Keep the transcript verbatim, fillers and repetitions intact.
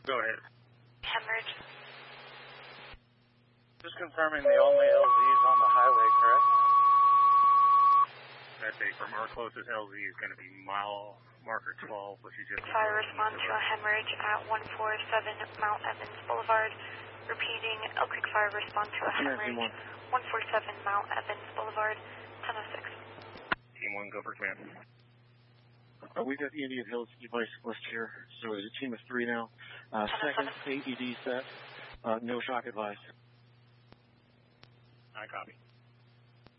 Go ahead. Hemorrhage. Just confirming the only L Zs on the highway, correct? That's a, from our closest L Z is going to be mile marker twelve, which is just... Fire response to a hemorrhage at one forty-seven Mount Evans Boulevard. Repeating, Elk Creek Fire response to a hemorrhage, one forty-seven Mount Evans Boulevard, ten oh six. Team one, go for command. Uh, we got the Indian Hills device list here, so it's a team of three now. Uh, second, A E D set, uh, no shock advised. I copy.